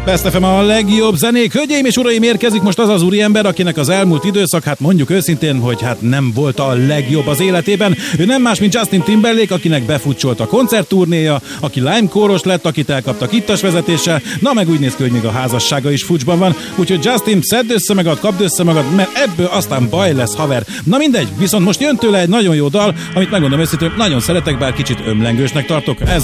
Best FM a legjobb zenék. Hölgyeim és uraim, érkezik most az az úriember, akinek az elmúlt időszak, hát mondjuk őszintén, hogy hát nem volt a legjobb az életében. Ő nem más, mint Justin Timberlake, akinek befutcsolt a koncertturnéja, aki Lime-kóros lett, akit elkaptak ittas vezetéssel, na meg úgy néz ki, hogy még a házassága is fucsban van. Úgyhogy Justin, szedd össze magad, kapd össze magad, mert ebből aztán baj lesz, haver. Na mindegy, viszont most jön tőle egy nagyon jó dal, amit megmondom őszintén, nagyon szeretek, bár kicsit ömlengősnek tartok. Ez